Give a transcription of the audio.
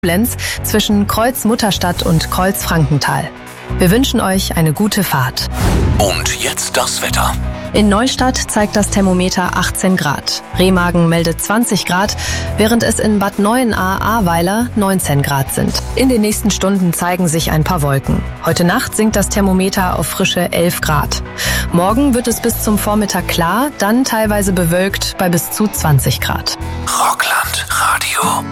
Koblenz zwischen Kreuz-Mutterstadt und Kreuz-Frankenthal. Wir wünschen euch eine gute Fahrt. Und jetzt das Wetter. In Neustadt zeigt das Thermometer 18 Grad. Remagen meldet 20 Grad, während es in Bad Neuenahr-Ahrweiler 19 Grad sind. In den nächsten Stunden zeigen sich ein paar Wolken. Heute Nacht sinkt das Thermometer auf frische 11 Grad. Morgen wird es bis zum Vormittag klar, dann teilweise bewölkt bei bis zu 20 Grad. Rockland Radio.